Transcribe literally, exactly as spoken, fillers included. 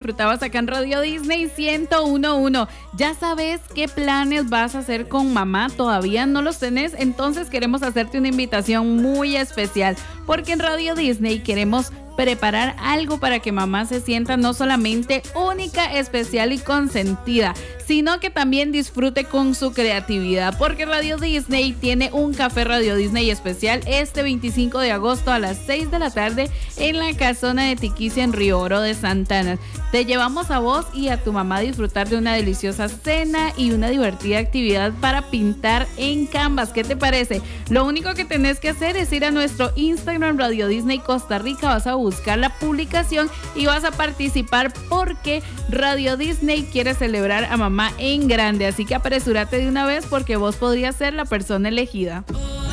disfrutabas acá en Radio Disney ciento uno punto uno. ¿Ya sabes qué planes vas a hacer con mamá? ¿Todavía no los tenés? Entonces queremos hacerte una invitación muy especial, porque en Radio Disney queremos preparar algo para que mamá se sienta no solamente única, especial y consentida, sino que también disfrute con su creatividad, porque Radio Disney tiene un café Radio Disney especial este veinticinco de agosto a las seis de la tarde en la casona de Tiquicia en Río Oro de Santa Ana. Te llevamos a vos y a tu mamá a disfrutar de una deliciosa cena y una divertida actividad para pintar en Canvas. ¿Qué te parece? Lo único que tenés que hacer es ir a nuestro Instagram Radio Disney Costa Rica, vas a buscar la publicación y vas a participar, porque Radio Disney quiere celebrar a mamá en grande, así que apresúrate de una vez porque vos podrías ser la persona elegida.